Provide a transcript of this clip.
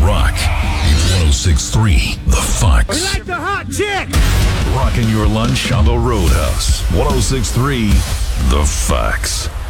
rock. It's 1063 The Fox. We like the hot chick! Rocking your lunch on the Roadhouse. 1063 The Fox.